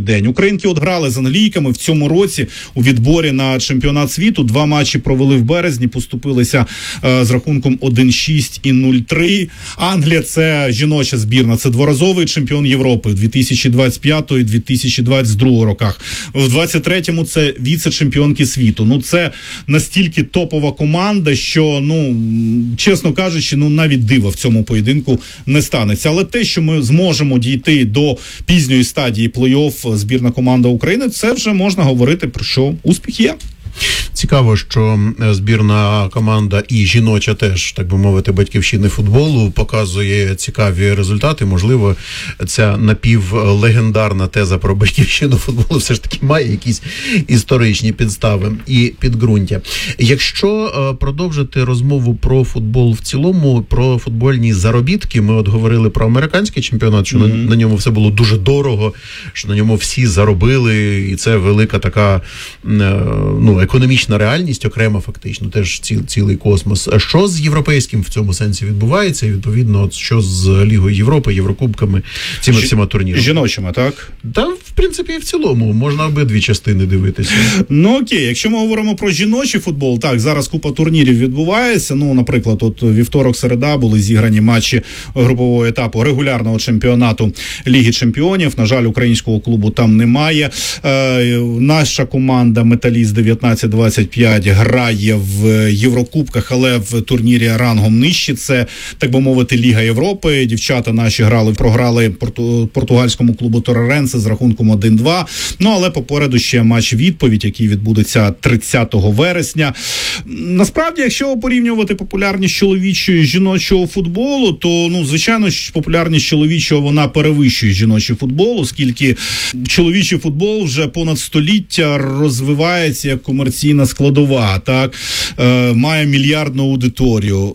день. Українки от грали з англійками в цьому році у відборі на чемпіонат світу. 2 матчі провели в березні, поступилися з рахунком 1-6 і 0-3. Англія – це жіноча збірна, це дворазовий чемпіон Європи в 2025 і 2022 роках. В 23-му це віце-чемпіонки світу. Ну, це настільки топова команда, що, ну, чесно кажучи, ну, навіть дива в цьому поєдинку не станеться. Але те, що ми зможемо дійти до пізньої стадії плей-офф збірна команда України, це вже можна говорити про що успіх є. Цікаво, що збірна команда і жіноча теж, так би мовити, батьківщини футболу показує цікаві результати. Можливо, ця напівлегендарна теза про батьківщину футболу все ж таки має якісь історичні підстави і підґрунтя. Якщо продовжити розмову про футбол в цілому, про футбольні заробітки, ми от говорили про американський чемпіонат, що на ньому все було дуже дорого, що на ньому всі заробили, і це велика така, ну, економічна реальність окрема фактично, теж цілий космос. А що з європейським в цьому сенсі відбувається? І, відповідно, от що з Лігою Європи, Єврокубками, цими всіма турнірами? Жіночими, так? Та, в принципі, і в цілому. Можна обидві частини дивитися. Ну, окей. Якщо ми говоримо про жіночий футбол, так, зараз купа турнірів відбувається. Ну, наприклад, от вівторок-середа були зіграні матчі групового етапу регулярного чемпіонату Ліги Чемпіонів. На жаль, українського клубу там немає. Наша команда «Металіст» 19-25 грає в Єврокубках, але в турнірі рангом нижче. Це, так би мовити, Ліга Європи. Дівчата наші програли португальському клубу Торренсе з рахунком 1-2. Ну, але попереду ще матч-відповідь, який відбудеться 30 вересня. Насправді, якщо порівнювати популярність чоловічого і жіночого футболу, то, ну, звичайно, популярність чоловічого, вона перевищує жіночий футбол, оскільки чоловічий футбол вже понад століття розвивається як комерційна складова, так, має мільярдну аудиторію.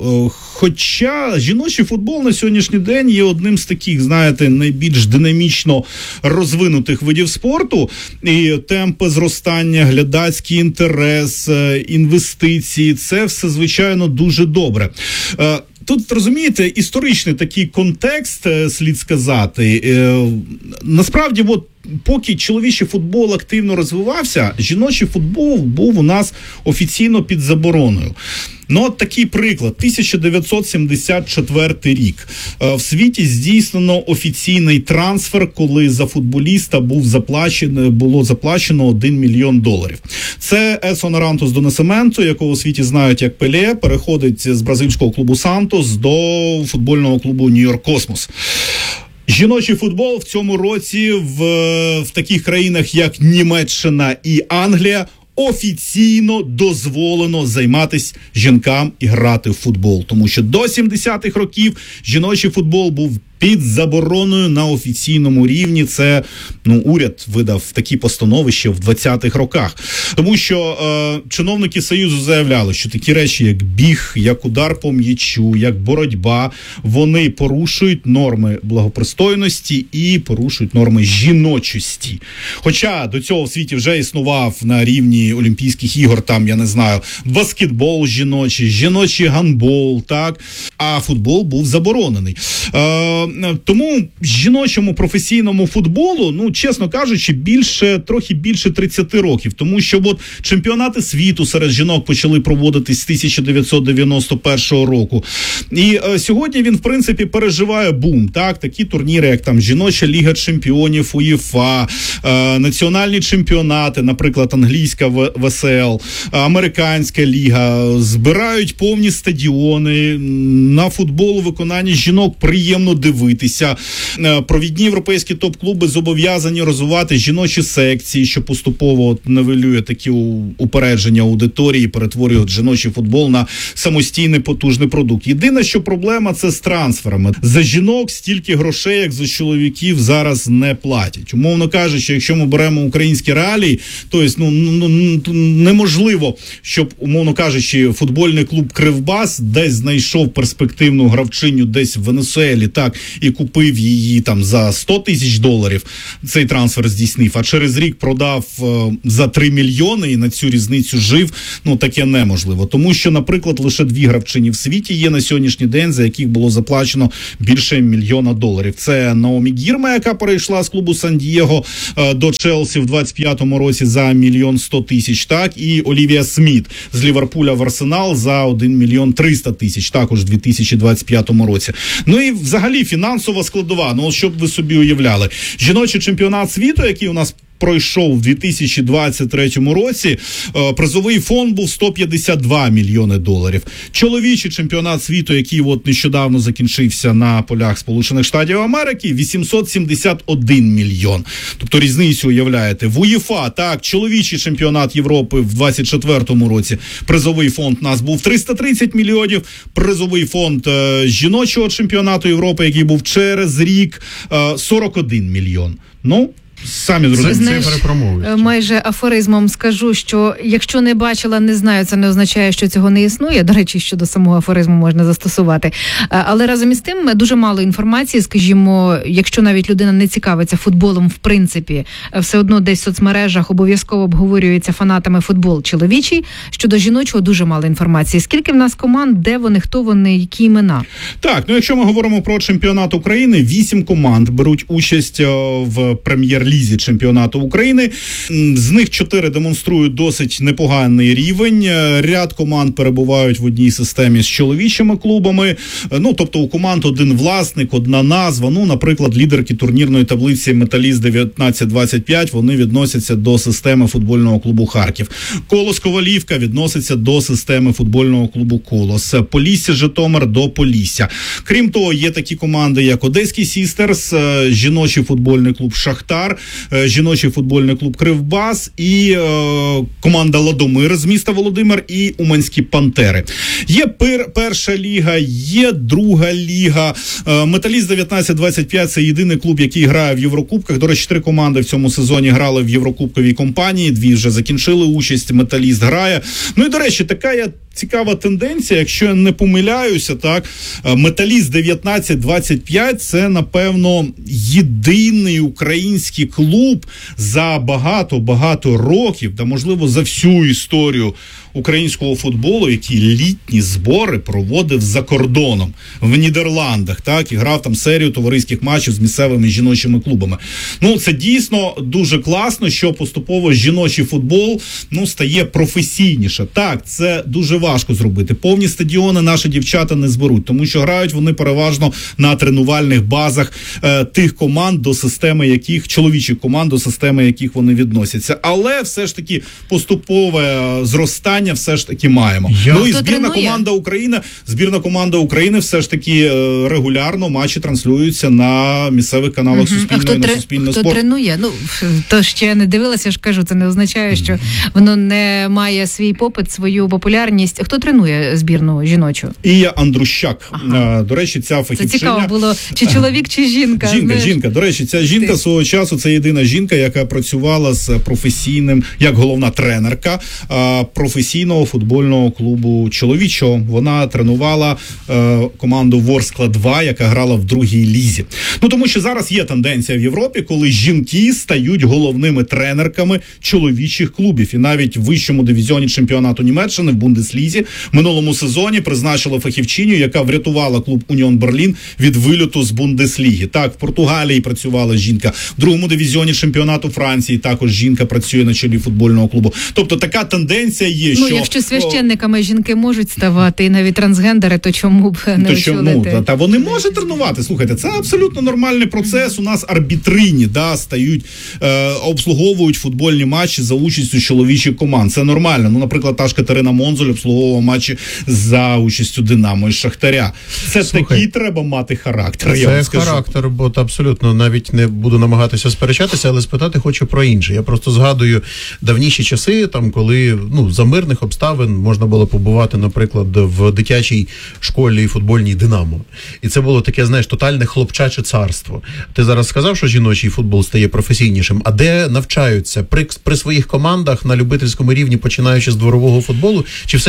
Хоча жіночий футбол на сьогоднішній день є одним з таких, знаєте, найбільш динамічно розвинутих видів спорту, і темпи зростання, глядацький інтерес, інвестиції, це все, звичайно, дуже добре. Тут, розумієте, історичний такий контекст, слід сказати. Насправді, от, поки чоловічий футбол активно розвивався, жіночий футбол був у нас офіційно під забороною. Ну, от такий приклад. 1974 рік. В світі здійснено офіційний трансфер, коли за футболіста було заплачено $1 мільйон. Це Едсон Арантус до Насцименту, якого у світі знають як Пеле, переходить з бразильського клубу Сантос до футбольного клубу Нью-Йорк Космос. Жіночий футбол в цьому році в таких країнах, як Німеччина і Англія, офіційно дозволено займатися жінкам і грати в футбол. Тому що до 70-х років жіночий футбол був під забороною на офіційному рівні. Це, ну, уряд видав такі постанови ще в 20-х роках. Тому що чиновники Союзу заявляли, що такі речі, як біг, як удар по м'ячу, як боротьба, вони порушують норми благопристойності і порушують норми жіночості. Хоча до цього в світі вже існував на рівні Олімпійських ігор, там, я не знаю, баскетбол жіночий гандбол, так, а футбол був заборонений. Тому жіночому професійному футболу, ну, чесно кажучи, трохи більше 30 років. Тому що от чемпіонати світу серед жінок почали проводитись з 1991 року. І сьогодні він, в принципі, переживає бум. Так? Такі турніри, як там жіноча Ліга Чемпіонів, УЄФА, національні чемпіонати, наприклад, англійська ВСЛ, американська ліга, збирають повні стадіони. На футбол у виконанні жінок приємно дивитися. Провідні європейські топ-клуби зобов'язані розвивати жіночі секції, що поступово нивелює такі упередження аудиторії, перетворює жіночий футбол на самостійний потужний продукт. Єдине, що проблема, це з трансферами. За жінок стільки грошей, як за чоловіків, зараз не платять. Умовно кажучи, якщо ми беремо українські реалії, то неможливо, щоб, умовно кажучи, футбольний клуб Кривбас десь знайшов перспективну гравчиню десь в Венесуелі, так, і купив її там за $100 тисяч, цей трансфер здійснив, а через рік продав за 3 мільйони і на цю різницю жив, ну, таке неможливо. Тому що, наприклад, лише 2 гравчині в світі є на сьогоднішній день, за яких було заплачено більше $1 мільйона. Це Наомі Гірма, яка перейшла з клубу Сан-Дієго до Челсі в 25-му році за $1 мільйон 100 тисяч, так, і Олівія Сміт з Ліверпуля в Арсенал за $1 мільйон 300 тисяч, також в 2025 році. Ну і взагалі фінансова складова, ну, щоб ви собі уявляли. Жіночий чемпіонат світу, який у нас пройшов в 2023 році, призовий фонд був $152 мільйони. Чоловічий чемпіонат світу, який от нещодавно закінчився на полях Сполучених Штатів Америки, $871 мільйон. Тобто різницю уявляєте. В УЄФА, так, чоловічий чемпіонат Європи в 2024 році, призовий фонд у нас був 330 мільйонів, призовий фонд жіночого чемпіонату Європи, який був через рік, 41 мільйон. Ну, самі зрозуміли. Майже афоризмом скажу, що якщо не бачила, не знаю, це не означає, що цього не існує. До речі, щодо самого афоризму можна застосувати. Але разом із тим дуже мало інформації, скажімо, якщо навіть людина не цікавиться футболом в принципі, все одно десь в соцмережах обов'язково обговорюється фанатами футбол чоловічий. Щодо жіночого дуже мало інформації. Скільки в нас команд, де вони, хто вони, які імена? Так, ну якщо ми говоримо про чемпіонат України, 8 команд беруть участь в прем'єр-лізі чемпіонату України. З них 4 демонструють досить непоганий рівень. Ряд команд перебувають в одній системі з чоловічими клубами. Ну, тобто у команд один власник, одна назва. Ну, наприклад, лідерки турнірної таблиці «Металіст 19-25», вони відносяться до системи футбольного клубу «Харків». «Колос Ковалівка» відноситься до системи футбольного клубу «Колос». «Полісся Житомир» до «Полісся». Крім того, є такі команди, як «Одеський Сістерс», жіночий футбольний клуб «Шахтар», жіночий футбольний клуб «Кривбас» і команда «Ладомир» з міста Володимир і «Уманські Пантери». Є перша ліга, є друга ліга. «Металіст 19-25» – це єдиний клуб, який грає в Єврокубках. До речі, 3 команди в цьому сезоні грали в Єврокубковій кампанії, 2 вже закінчили участь, «Металіст» грає. Ну і, до речі, така є цікава тенденція, якщо я не помиляюся, так, «Металіст 19-25» – це, напевно, єдиний український клуб за багато років, та, можливо, за всю історію українського футболу, який літні збори проводив за кордоном, в Нідерландах, так, і грав там серію товариських матчів з місцевими жіночими клубами. Ну, це дійсно дуже класно, що поступово жіночий футбол, ну, стає професійніше. Так, це дуже важко зробити. Повні стадіони наші дівчата не зберуть, тому що грають вони переважно на тренувальних базах тих команд, до системи яких, чоловічих команд, до системи яких вони відносяться. Але все ж таки поступове зростання все ж таки маємо. Ну і збірна команда України все ж таки регулярно матчі транслюються на місцевих каналах Суспільного і на Суспільне спорт. Хто тренує? Ну, то ще не дивилася, ж кажу, це не означає, що воно не має свій попит, свою популярність. Хто тренує збірну жіночу? Ія Андрущак. Ага. До речі, ця фахівчиня... Це цікаво було, чи чоловік, чи жінка. Жінка. До речі, ця жінка свого часу, це єдина жінка, яка працювала з професійним, як головна тренерка професійного футбольного клубу чоловічого. Вона тренувала команду Ворскла 2, яка грала в другій лізі. Ну, тому що зараз є тенденція в Європі, коли жінки стають головними тренерками чоловічих клубів. І навіть в вищому дивізіоні чемпіонату Німеччини, в Бундеслізі, минулому сезоні призначила фахівчиню, яка врятувала клуб Уніон Берлін від вильоту з Бундесліги. Так, в Португалії працювала жінка. В другому дивізіоні чемпіонату Франції також жінка працює на чолі футбольного клубу. Тобто така тенденція є, що... Ну, якщо священниками жінки можуть ставати, і навіть трансгендери, то чому б не очолити? Та вони можуть тренувати. Слухайте, це абсолютно нормальний процес. У нас арбітрині, стають, обслуговують футбольні матчі за участю чоловічих команд. Це нормально. Ну, наприклад, та ж Катерина Монзоль обслуговувала матчі за участю Динамо і Шахтаря. Це такий треба мати характер. Це характер, бо абсолютно навіть не буду намагатися сперечатися, але спитати хочу про інше. Я просто згадую давніші часи, там, коли, за мирних обставин можна було побувати, наприклад, в дитячій школі футбольній «Динамо». І це було таке, знаєш, тотальне хлопчаче царство. Ти зараз сказав, що жіночий футбол стає професійнішим, а де навчаються? При своїх командах на любительському рівні, починаючи з дворового футболу, чи все ж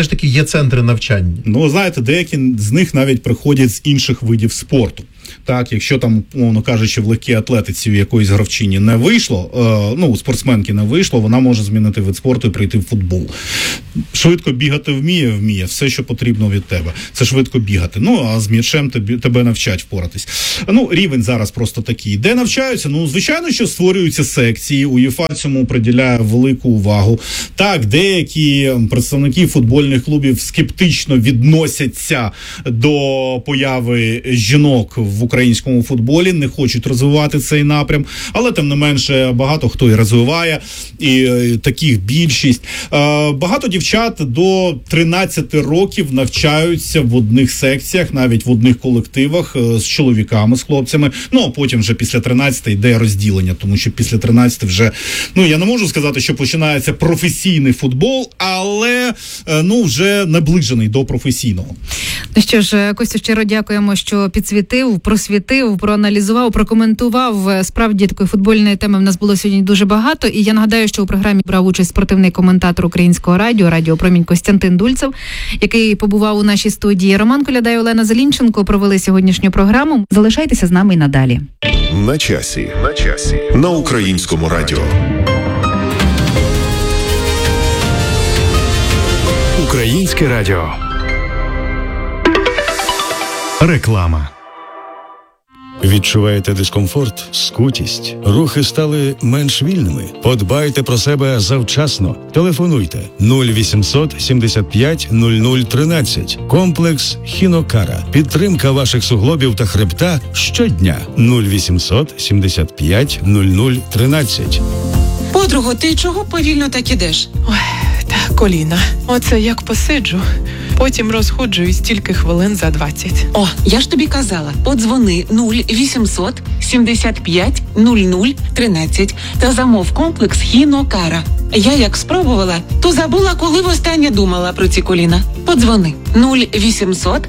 ж таки є центри навчання. Ну, знаєте, деякі з них навіть приходять з інших видів спорту. Так, якщо там, умовно кажучи, в легкій атлетиці в якоїсь гравчині не вийшло, у спортсменки не вийшло, вона може змінити вид спорту і прийти в футбол. Швидко бігати вміє, все, що потрібно від тебе. Це швидко бігати. А з м'ячем тебе навчать впоратись. Рівень зараз просто такий. Де навчаються? Звичайно, що створюються секції, УЄФА цьому приділяє велику увагу. Так, деякі представники футбольних клубів скептично відносяться до появи жінок в українському футболі, не хочуть розвивати цей напрям, але тим не менше багато хто і розвиває, і таких більшість. Багато дівчат до 13 років навчаються в одних секціях, навіть в одних колективах з чоловіками, з хлопцями, а потім вже після 13 йде розділення, тому що після 13 вже, я не можу сказати, що починається професійний футбол, але, вже наближений до професійного. Ну що ж, Костю, щиро дякуємо, що підсвітив, просвітив, проаналізував, прокоментував. Справді, такої футбольної теми в нас було сьогодні дуже багато. І я нагадаю, що у програмі брав участь спортивний коментатор Українського радіо «Промінь» Костянтин Дульцев, який побував у нашій студії. Роман Коляда і Олена Зелінченко провели сьогоднішню програму. Залишайтеся з нами і надалі. На часі. На Українському радіо. Українське радіо. Реклама. Відчуваєте дискомфорт, скутість? Рухи стали менш вільними? Подбайте про себе завчасно. Телефонуйте 0800 75 00 13. Комплекс Хінокара. Підтримка ваших суглобів та хребта щодня. 0800 75 00 13. Подруго, ти чого повільно так ідеш? Ой, та коліна. Оце як посиджу. Потім розходжуюсь тільки хвилин за 20. О, я ж тобі казала, подзвони 0800 75 00 13 та замов комплекс Хінокара. Я як спробувала, то забула, коли востаннє думала про ці коліна. Подзвони 0800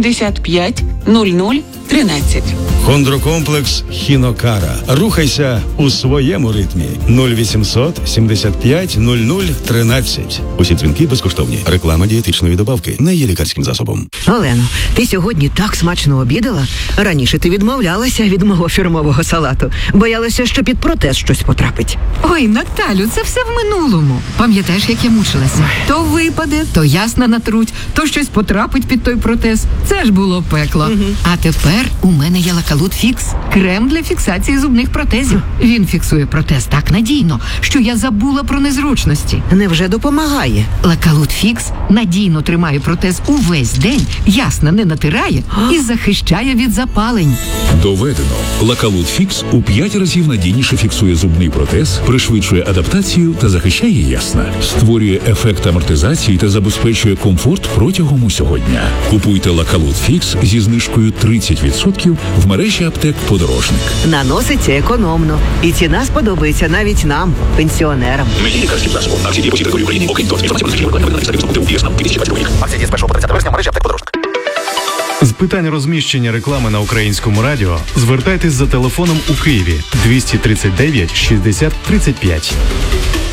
75 00 13. Хондрокомплекс Хінокара. Рухайся у своєму ритмі. 0800 75 00 13. Усі дзвінки безкоштовні. Реклама дієтичної добавки не є лікарським засобом. Олено, ти сьогодні так смачно обідала. Раніше ти відмовлялася від мого фірмового салату. Боялася, що під протез щось потрапить. Ой, Наталю, це все в минулому. Пам'ятаєш, як я мучилася? То випаде, то ясна натруть, то щось потрапить під той протез. Це ж було пекло. А тепер у мене є Лакалут Фікс. Крем для фіксації зубних протезів. Він фіксує протез так надійно, що я забула про незручності. Невже допомагає? Лакалут Фікс надійно тримає протез увесь день, ясно не натирає і захищає від запалень. Доведено. Лакалут Фікс у 5 разів надійніше фіксує зубний протез, пришвидшує адаптацію та захищає ясна. Створює ефект амортизації та забезпечує комфорт протягом усього дня. Купуйте Лакалут Фікс зі знижкою 30% в мережі аптек «Подорожник». Наноситься економно. І ціна сподобається навіть нам, пенсіонерам. Не є лікарським засобом. Акції дії по території України. Окрім того, інформація про рекламу Акції дії з 1 по 30 вересня в мережі аптек «Подорожник». З питань розміщення реклами на Українському радіо звертайтесь за телефоном у Києві 239 60 35.